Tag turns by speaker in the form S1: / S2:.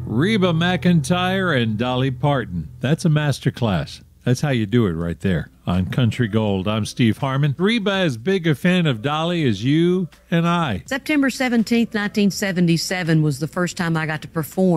S1: Reba McEntire and Dolly Parton. That's a masterclass. That's how you do it right there on Country Gold. I'm Steve Harmon. Reba as big a fan of Dolly as you and I.
S2: September 17th, 1977 was the first time I got to perform